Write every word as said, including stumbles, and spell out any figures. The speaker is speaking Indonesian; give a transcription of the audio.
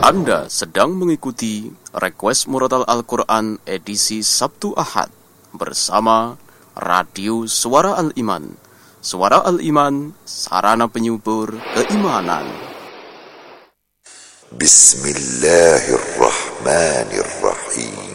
Anda sedang mengikuti Request Murotal Al-Quran edisi Sabtu Ahad bersama Radio Suara Al-Iman. Suara Al-Iman, sarana penyubur keimanan. Bismillahirrahmanirrahim.